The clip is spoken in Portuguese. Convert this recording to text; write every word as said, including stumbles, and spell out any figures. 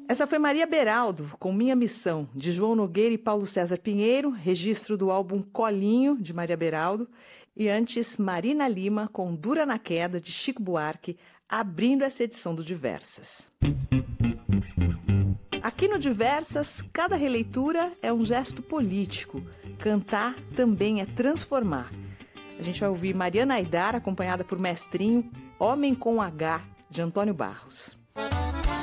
Essa foi Maria Beraldo, com Minha Missão, de João Nogueira e Paulo César Pinheiro, registro do álbum Colinho, de Maria Beraldo. E antes, Marina Lima, com Dura na Queda, de Chico Buarque, abrindo essa edição do Diversas. Aqui no Diversas, cada releitura é um gesto político. Cantar também é transformar. A gente vai ouvir Mariana Aidar, acompanhada por Mestrinho, Homem com H, de Antônio Barros.